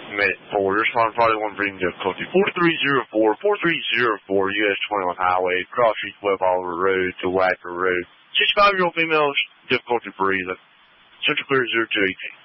Minute 4. Respond Friday 1 breathing difficulty. 4304 US 21 Highway, Cross Street, Web Oliver Road to Wacker Road. 65-year-old female, difficulty breathing. Central clear 0218.